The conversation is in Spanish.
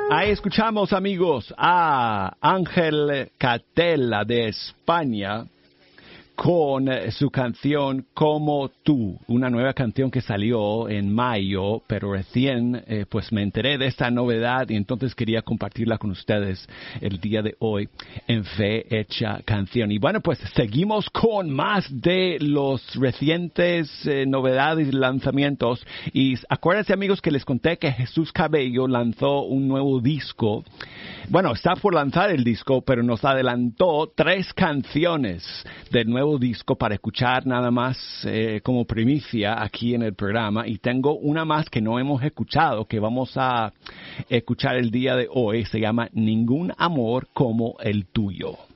Ahí escuchamos, amigos, a Ángel Catella de España con su canción Como Tú, una nueva canción que salió en mayo, pero recién pues me enteré de esta novedad y entonces quería compartirla con ustedes el día de hoy en Fe Hecha Canción. Y bueno, pues seguimos con más de los recientes novedades y lanzamientos. Y acuérdense, amigos, que les conté que Jesús Cabello lanzó un nuevo disco. Bueno, está por lanzar el disco, pero nos adelantó 3 canciones del nuevo disco para escuchar nada más como primicia aquí en el programa. Y tengo una más que no hemos escuchado, que vamos a escuchar el día de hoy. Se llama Ningún Amor Como el Tuyo.